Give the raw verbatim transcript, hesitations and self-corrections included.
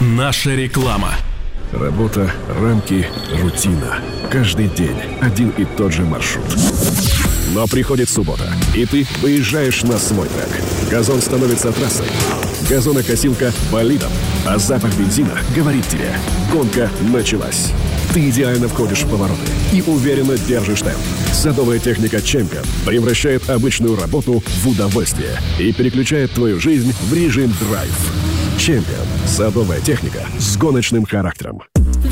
Наша реклама. Работа, рамки, рутина. Каждый день один и тот же маршрут. Но приходит суббота, и ты выезжаешь на свой трек. Газон становится трассой. Газонокосилка – болидом. А запах бензина говорит тебе: гонка началась. Ты идеально входишь в повороты и уверенно держишь темп. Садовая техника Champion превращает обычную работу в удовольствие и переключает твою жизнь в режим драйв. Champion – садовая техника с гоночным характером.